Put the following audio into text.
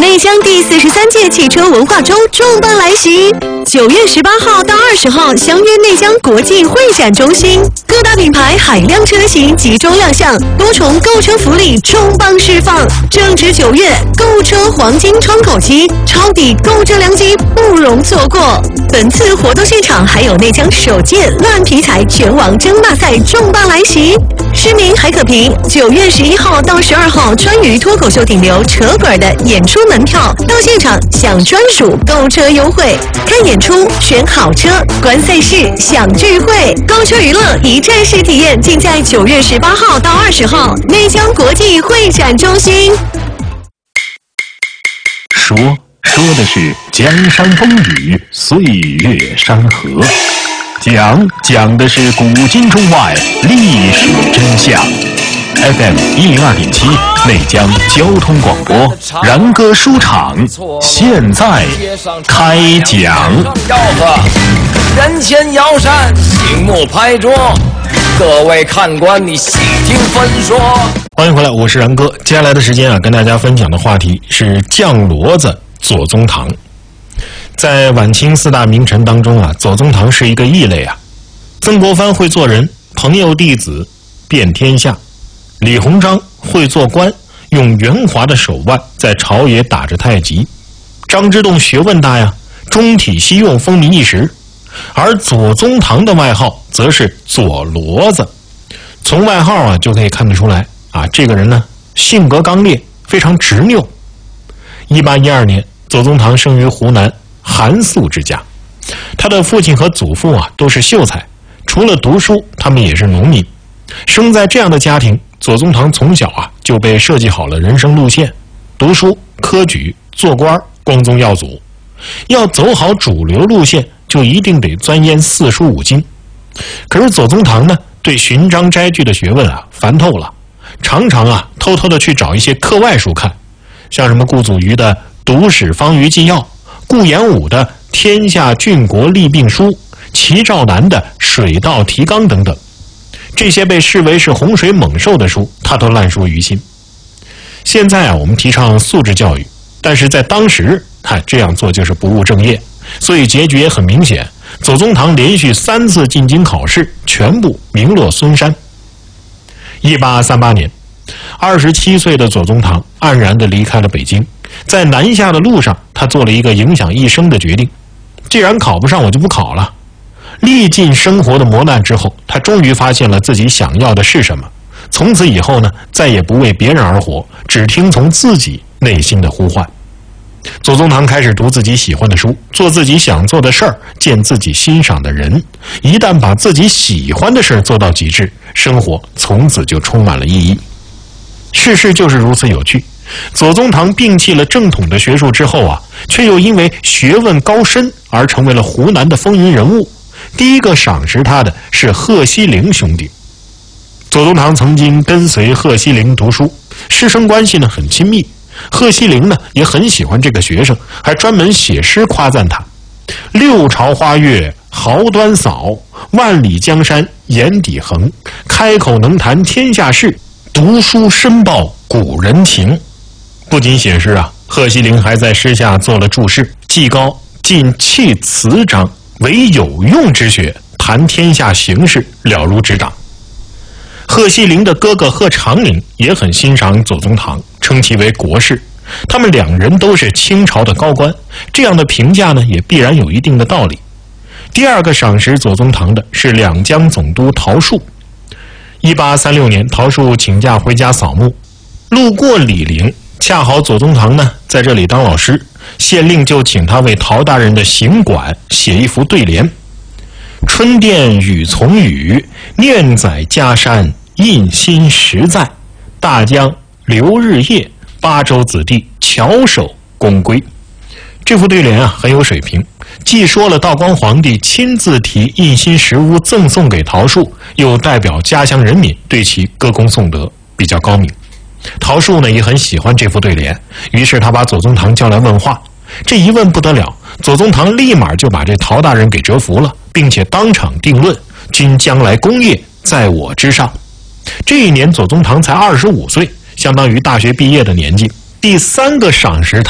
内江第43届汽车文化周重磅来袭，9月18号到20号相约内江国际会展中心，各大品牌海量车型集中亮相，多重购车福利重磅释放。正值9月，购车黄金窗口期，抄底购车良机不容错过。本次活动现场还有内江首届乱皮财拳王争霸赛重磅来袭，市民还可凭9月11号到12号川渝脱口秀顶流扯滚的演出门票到现场享专属购车优惠，看演出选好车，观赛事享聚会，购车娱乐一站式体验，尽在9月18号到20号内江国际会展中心。 说的是江山风雨，岁月山河；讲的是古今中外历史真相。FM 102.7内江交通广播，然哥书场现在开讲。 吆喝，人前摇扇，醒目拍桌，各位看官，你细听分说。 欢迎回来，我是然哥。接下来的时间跟大家分享的话题是酱骡子左宗棠。在晚清4大名臣当中左宗棠是一个异类曾国藩会做人，朋友弟子遍天下；李鸿章会做官，用圆滑的手腕在朝野打着太极；张之洞学问大中体西用，风靡一时。而左宗棠的外号则是左骡子。从外号就可以看得出来这个人呢性格刚烈，非常执拗。1812年，左宗棠生于湖南韩素之家，他的父亲和祖父都是秀才，除了读书，他们也是农民。生在这样的家庭，左宗棠从小就被设计好了人生路线：读书、科举、做官，光宗耀祖。要走好主流路线，就一定得钻研4书5经。可是左宗棠呢，对寻章摘句的学问烦透了，常常偷偷的去找一些课外书看，像什么顾祖愚的《读史方舆纪要》，顾炎武的《天下郡国利病书》，齐兆南的《水稻提纲》等等。这些被视为是洪水猛兽的书，他都烂熟于心。现在我们提倡素质教育，但是在当时这样做就是不务正业，所以结局也很明显。左宗棠连续3次进京考试，全部名落孙山。1838年，27岁的左宗棠黯然地离开了北京。在南下的路上，他做了一个影响一生的决定：既然考不上，我就不考了。历尽生活的磨难之后，他终于发现了自己想要的是什么。从此以后呢，再也不为别人而活，只听从自己内心的呼唤。左宗棠开始读自己喜欢的书，做自己想做的事儿，见自己欣赏的人。一旦把自己喜欢的事做到极致，生活从此就充满了意义。世事就是如此有趣。左宗棠摒弃了正统的学术之后却又因为学问高深而成为了湖南的风云人物。第一个赏识他的是贺西龄兄弟。左宗棠曾经跟随贺西龄读书，师生关系呢很亲密。贺西龄呢也很喜欢这个学生，还专门写诗夸赞他：六朝花月毫端扫，万里江山眼底横，开口能谈天下事，读书深报古人情。不仅写诗贺西龄还在诗下做了注释：技高尽弃辞章，唯有用之学，谈天下形势，了如指掌。贺西龄的哥哥贺长龄也很欣赏左宗棠，称其为国士。他们2人都是清朝的高官，这样的评价呢也必然有一定的道理。第二个赏识左宗棠的是两江总督陶树。1836年，陶树请假回家扫墓，路过醴陵，恰好左宗棠呢在这里当老师，县令就请他为陶大人的行馆写一幅对联：春殿雨从雨，念载家山印心实在，大江流日夜，巴州子弟翘首公归。这幅对联很有水平，既说了道光皇帝亲自题印心石屋赠送给陶树，又代表家乡人民对其歌功颂德，比较高明。陶树呢也很喜欢这幅对联，于是他把左宗棠叫来问话。这一问不得了，左宗棠立马就把这陶大人给折服了，并且当场定论：君将来功业在我之上。这一年左宗棠才25岁，相当于大学毕业的年纪。第3个赏识